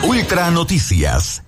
Ultra Noticias.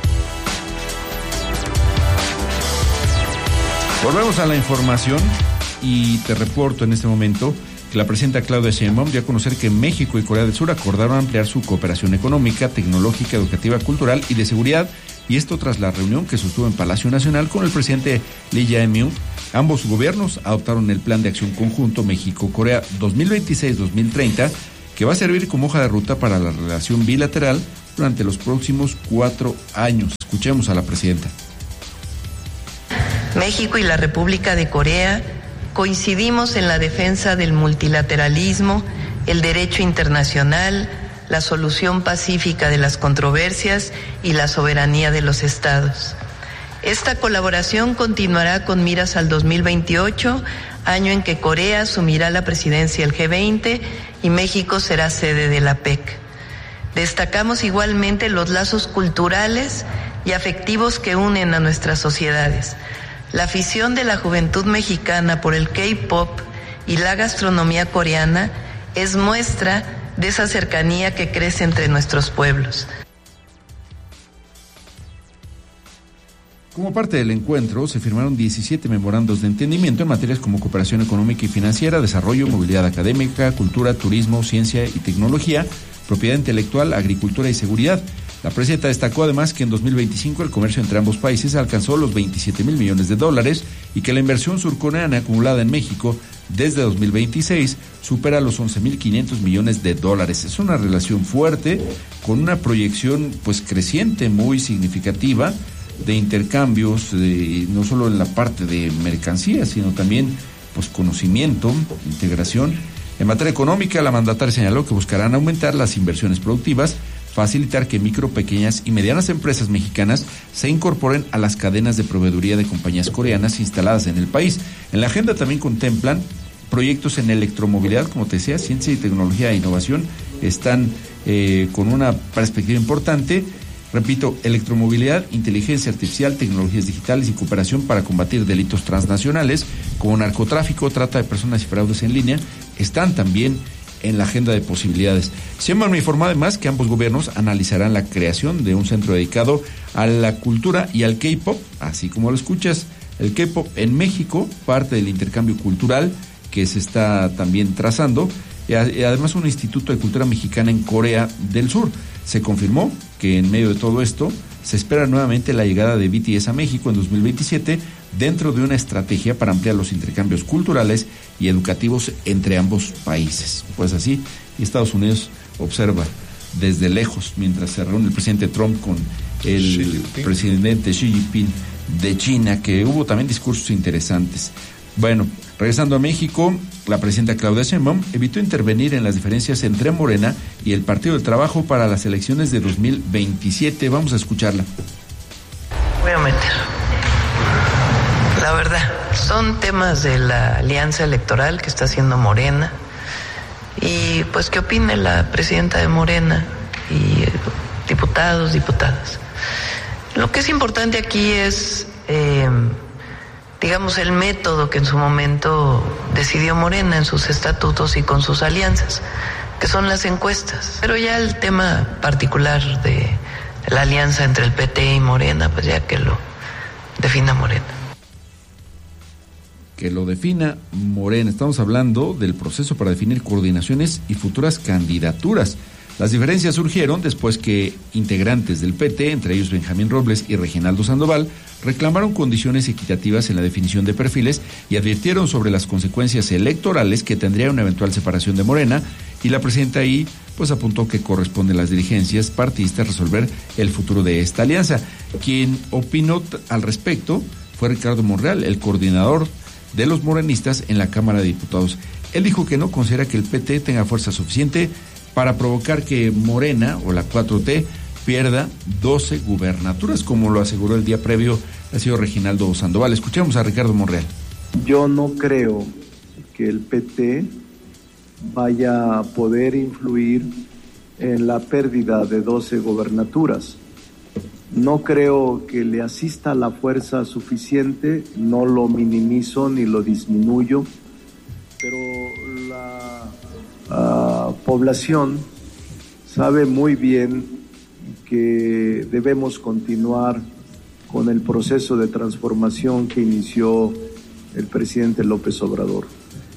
Volvemos a la información y te reporto en este momento que la presidenta Claudia Sheinbaum dio a conocer que México y Corea del Sur acordaron ampliar su cooperación económica, tecnológica, educativa, cultural y de seguridad, y esto tras la reunión que sostuvo en Palacio Nacional con el presidente Lee Jae-myung. Ambos gobiernos adoptaron el Plan de Acción Conjunto México-Corea 2026-2030, que va a servir como hoja de ruta para la relación bilateral durante los próximos 4 años. Escuchemos a la presidenta. México y la República de Corea coincidimos en la defensa del multilateralismo, el derecho internacional, la solución pacífica de las controversias y la soberanía de los estados. Esta colaboración continuará con miras al 2028, año en que Corea asumirá la presidencia del G20 y México será sede de la PEC. Destacamos igualmente los lazos culturales y afectivos que unen a nuestras sociedades. La afición de la juventud mexicana por el K-pop y la gastronomía coreana es muestra de esa cercanía que crece entre nuestros pueblos. Como parte del encuentro, se firmaron 17 memorandos de entendimiento en materias como cooperación económica y financiera, desarrollo, movilidad académica, cultura, turismo, ciencia y tecnología, propiedad intelectual, agricultura y seguridad. La presidenta destacó además que en 2025 el comercio entre ambos países alcanzó los 27,000 millones de dólares y que la inversión surcoreana acumulada en México desde 2026 supera los 11,500 millones de dólares. Es una relación fuerte con una proyección creciente muy significativa de intercambios, no solo en la parte de mercancías, sino también conocimiento, integración. En materia económica, la mandataria señaló que buscarán aumentar las inversiones productivas, facilitar que micro, pequeñas y medianas empresas mexicanas se incorporen a las cadenas de proveeduría de compañías coreanas instaladas en el país. En la agenda también contemplan proyectos en electromovilidad, como te decía, ciencia y tecnología e innovación están con una perspectiva importante. Repito, electromovilidad, inteligencia artificial, tecnologías digitales y cooperación para combatir delitos transnacionales como narcotráfico, trata de personas y fraudes en línea están también en la agenda de posibilidades. Sheinbaum me informó además que ambos gobiernos analizarán la creación de un centro dedicado a la cultura y al K-pop, así como lo escuchas, el K-pop en México, parte del intercambio cultural que se está también trazando, y además un instituto de cultura mexicana en Corea del Sur. Se confirmó que en medio de todo esto se espera nuevamente la llegada de BTS a México en 2027 dentro de una estrategia para ampliar los intercambios culturales y educativos entre ambos países. Pues así, Estados Unidos observa desde lejos mientras se reúne el presidente Trump con el presidente Xi Jinping de China, que hubo también discursos interesantes. Bueno, regresando a México, la presidenta Claudia Sheinbaum evitó intervenir en las diferencias entre Morena y el Partido del Trabajo para las elecciones de 2027. Vamos a escucharla. Voy a meter. La verdad, son temas de la alianza electoral que está haciendo Morena y qué opine la presidenta de Morena y diputados, diputadas. Lo que es importante aquí es el método que en su momento decidió Morena en sus estatutos y con sus alianzas, que son las encuestas. Pero ya el tema particular de la alianza entre el PT y Morena, ya que lo defina Morena. Que lo defina Morena. Estamos hablando del proceso para definir coordinaciones y futuras candidaturas. Las diferencias surgieron después que integrantes del PT, entre ellos Benjamín Robles y Reginaldo Sandoval, reclamaron condiciones equitativas en la definición de perfiles y advirtieron sobre las consecuencias electorales que tendría una eventual separación de Morena, y la presidenta ahí apuntó que corresponde a las dirigencias partidistas resolver el futuro de esta alianza. Quien opinó al respecto fue Ricardo Monreal, el coordinador de los morenistas en la Cámara de Diputados. Él dijo que no considera que el PT tenga fuerza suficiente para provocar que Morena o la 4T pierda 12 gubernaturas, como lo aseguró el día previo el señor Reginaldo Sandoval. Escuchemos a Ricardo Monreal. Yo no creo que el PT vaya a poder influir en la pérdida de 12 gubernaturas. No creo que le asista la fuerza suficiente, no lo minimizo ni lo disminuyo, pero la población sabe muy bien que que debemos continuar con el proceso de transformación que inició el presidente López Obrador.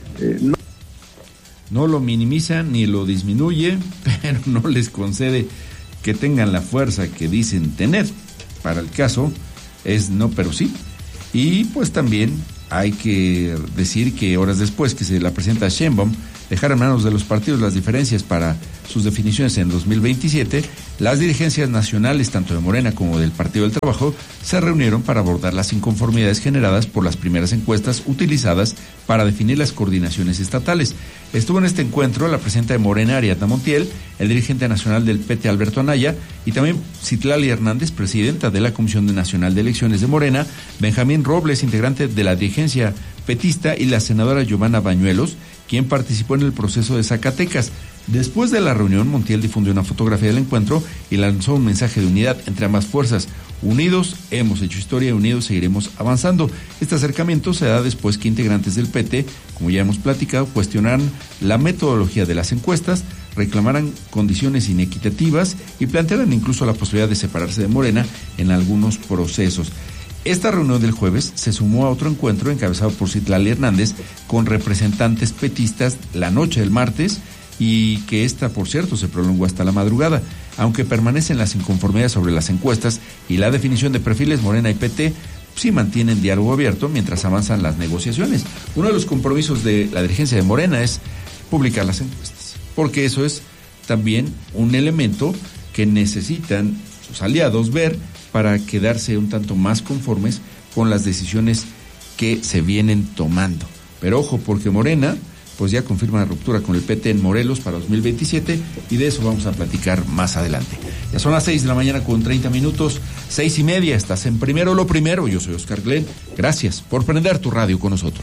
No lo minimiza ni lo disminuye, pero no les concede que tengan la fuerza que dicen tener. Para el caso es no, pero sí. Y pues también hay que decir que horas después que la presidenta Sheinbaum dejara en manos de los partidos las diferencias para sus definiciones en 2027, las dirigencias nacionales, tanto de Morena como del Partido del Trabajo, se reunieron para abordar las inconformidades generadas por las primeras encuestas utilizadas para definir las coordinaciones estatales. Estuvo en este encuentro la presidenta de Morena, Ariadna Montiel, el dirigente nacional del PT, Alberto Anaya, y también Citlali Hernández, presidenta de la Comisión Nacional de Elecciones de Morena, Benjamín Robles, integrante de la dirigencia petista, y la senadora Giovanna Bañuelos, quien participó en el proceso de Zacatecas. Después de la reunión, Montiel difundió una fotografía del encuentro y lanzó un mensaje de unidad entre ambas fuerzas. Unidos hemos hecho historia y unidos seguiremos avanzando. Este acercamiento se da después que integrantes del PT, como ya hemos platicado, cuestionaran la metodología de las encuestas, reclamaran condiciones inequitativas y plantearan incluso la posibilidad de separarse de Morena en algunos procesos. Esta reunión del jueves se sumó a otro encuentro encabezado por Citlali Hernández con representantes petistas la noche del martes, y que esta, por cierto, se prolongó hasta la madrugada. Aunque permanecen las inconformidades sobre las encuestas y la definición de perfiles, Morena y PT sí mantienen diálogo abierto mientras avanzan las negociaciones. Uno de los compromisos de la dirigencia de Morena es publicar las encuestas, porque eso es también un elemento que necesitan sus aliados ver para quedarse un tanto más conformes con las decisiones que se vienen tomando. Pero ojo, porque Morena pues ya confirma la ruptura con el PT en Morelos para 2027, y de eso vamos a platicar más adelante. Ya son las 6 de la mañana con 30 minutos, 6:30, estás en Primero lo Primero, yo soy Oscar Glenn, gracias por prender tu radio con nosotros.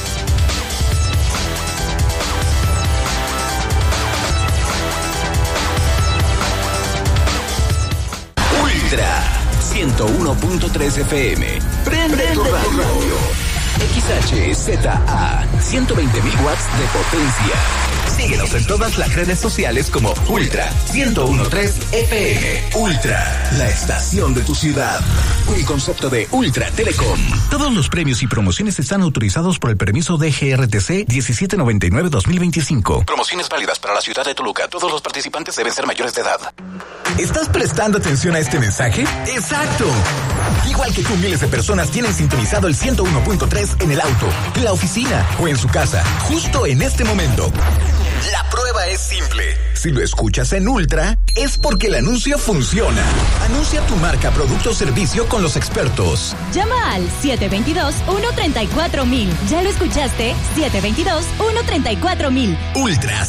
Ultra 101.3 FM, prende tu radio. XHZA, 120.000 watts de potencia. Síguenos en todas las redes sociales como Ultra 101.3 FM. Ultra, la estación de tu ciudad. Un concepto de Ultra Telecom. Todos los premios y promociones están autorizados por el permiso de GRTC 1799-2025. Promociones válidas para la ciudad de Toluca. Todos los participantes deben ser mayores de edad. ¿Estás prestando atención a este mensaje? ¡Exacto! Igual que tú, miles de personas tienen sintonizado el 101.3 en el auto, en la oficina o en su casa, justo en este momento. La prueba es simple. Si lo escuchas en Ultra, es porque el anuncio funciona. Anuncia tu marca, producto o servicio con los expertos. Llama al 722-134-1000. ¿Ya lo escuchaste? 722-134-1000. Ultra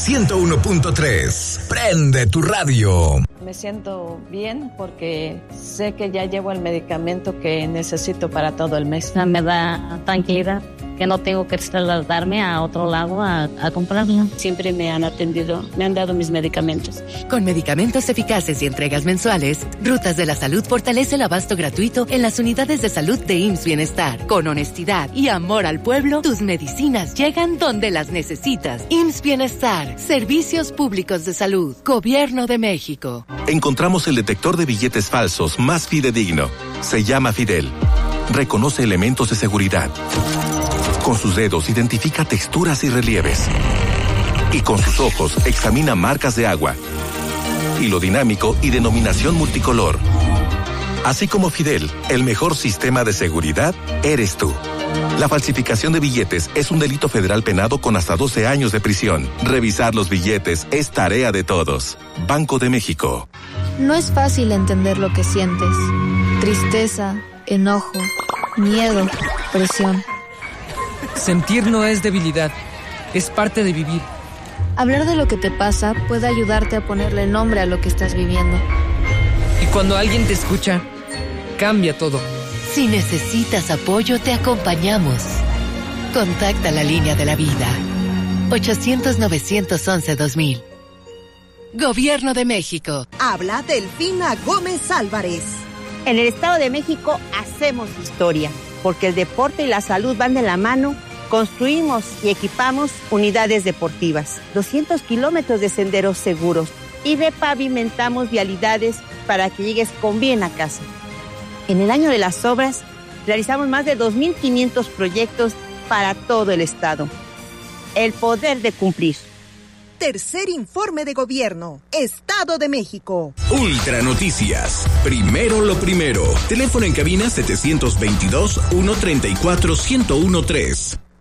101.3. Prende tu radio. Me siento bien porque sé que ya llevo el medicamento que necesito para todo el mes. Me da tranquilidad que no tengo que trasladarme a otro lado a comprarlo. Siempre me han atendido, me han dado mis medicamentos. Con medicamentos eficaces y entregas mensuales, Rutas de la Salud fortalece el abasto gratuito en las unidades de salud de IMSS Bienestar. Con honestidad y amor al pueblo, tus medicinas llegan donde las necesitas. IMSS Bienestar, Servicios Públicos de Salud, Gobierno de México. Encontramos el detector de billetes falsos más fidedigno. Se llama Fidel. Reconoce elementos de seguridad. Con sus dedos identifica texturas y relieves. Y con sus ojos examina marcas de agua. Hilo dinámico y denominación multicolor. Así como Fidel, el mejor sistema de seguridad eres tú. La falsificación de billetes es un delito federal penado con hasta 12 años de prisión. Revisar los billetes es tarea de todos. Banco de México. No es fácil entender lo que sientes. Tristeza, enojo, miedo, presión. Sentir no es debilidad, es parte de vivir. Hablar de lo que te pasa puede ayudarte a ponerle nombre a lo que estás viviendo. Y cuando alguien te escucha, cambia todo. Si necesitas apoyo, te acompañamos. Contacta la línea de la vida. 800-911-2000. Gobierno de México. Habla Delfina Gómez Álvarez. En el Estado de México hacemos historia, porque el deporte y la salud van de la mano. Construimos y equipamos unidades deportivas, 200 kilómetros de senderos seguros, y repavimentamos vialidades para que llegues con bien a casa. En el año de las obras, realizamos más de 2.500 proyectos para todo el estado. El poder de cumplir. Tercer informe de gobierno, Estado de México. Ultra Noticias. Primero lo primero. Teléfono en cabina 722-134-1013.